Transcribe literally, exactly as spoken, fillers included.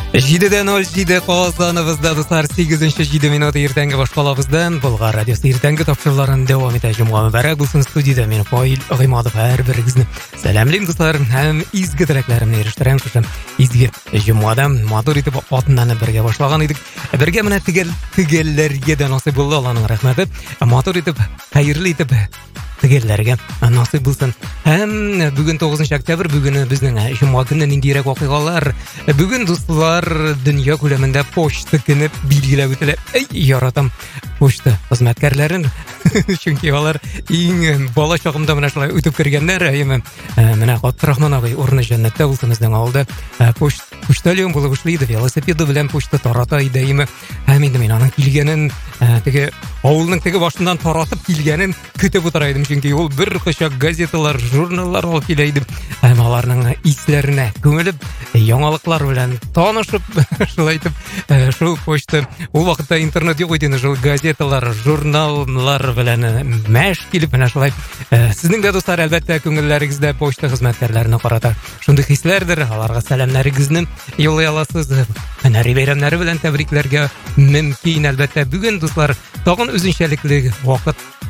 жетіде нөл жеті Қазақстаныбызда достар сегізінші жеті минут ертеңгі башқалабыздан Бұлғар радиосы ертеңгі тапшырыларын дәуам ете жұмға бәрәк болсын. Студияда мен Фаил Ғимадов әрбіріңізді сәлемлеймін достар. Һәм изгі тілеклерімді еріштірем шашам изгі жұмғада мотор етіп атынан бірге башлаган едік. Бірге міне тігеллерге де насып болды, Алланың рахметі. Мотор етіп, қайырлы етіп тігеллерге насып болсын. Һәм бүгін тоғызыншы октябрь, бүгін біздің жұмға күннен индирек оқиғалар. Бүгін достар дүния көлемінде почта күні белгілеп өтілі. Эй, яратам почта қызметкерлерін. Чөнки олар ең бала шағымда мына шылай өтіп кіргендер. Міне Абдрахман ағай орны жәннәттә болсын біздің ауылда. Почтальон болып эшлейді, велосипеді белән почта тарата идейме. Һәм енді мен аның килгәнен, теге авылның теге башыннан таратып килгәнен көтеп отырайдым. Чөнки ул бір кышак газеталар, журналлар алып киләйди. Һәм аларның исләренә күңелеп, яңалыклар белән танышып, шулай итеп, шу почта ул вакытта интернет юк иде, шул газеталар, журналлар белән мәш килеп, менә шулай сезнең дә достар, әлбәттә, күңелләрегездә почта хезмәткәрләренә карата шундый хисләрдер. Аларга сәламнәрегезне юллый аласыз. Һөнәри бәйрәмнәре белән тәбрикләргә мөмкин. Әлбәттә, бүген дуслар тагын үзенчәлекле вакыт